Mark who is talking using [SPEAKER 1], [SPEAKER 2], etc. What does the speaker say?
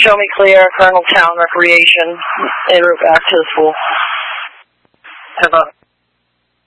[SPEAKER 1] show me clear, Colonel Town Recreation, en route back to the school.
[SPEAKER 2] Have a